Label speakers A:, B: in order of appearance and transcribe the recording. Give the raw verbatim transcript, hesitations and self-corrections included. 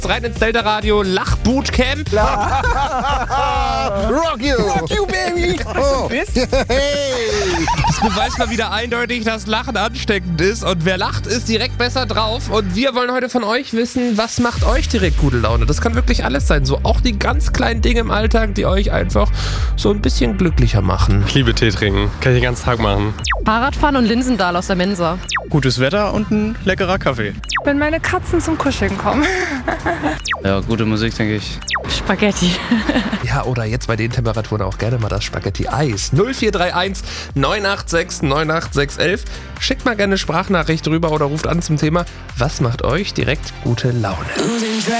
A: Rein ins Delta-Radio, Lach-Bootcamp.
B: Rock you!
C: Rock you, baby!
B: Oh.
A: Das beweist mal wieder eindeutig, dass Lachen ansteckend ist. Und wer lacht, ist direkt besser drauf. Und wir wollen heute von euch wissen, was macht euch direkt gute Laune? Das kann wirklich alles sein. So auch die ganz kleinen Dinge im Alltag, die euch einfach so ein bisschen glücklicher machen.
D: Ich liebe Tee trinken. Kann ich den ganzen Tag machen.
E: Fahrradfahren und Linsendahl aus der Mensa.
D: Gutes Wetter und ein leckerer Kaffee.
F: Wenn meine Katzen zum Kuscheln kommen.
G: Ja, gute Musik, denke ich.
E: Spaghetti.
A: Ja, oder jetzt bei den Temperaturen auch gerne mal das Spaghetti-Eis. null vier drei eins neun acht sechs neun acht sechs eins. Schickt mal gerne eine Sprachnachricht rüber oder ruft an zum Thema, was macht euch direkt gute Laune?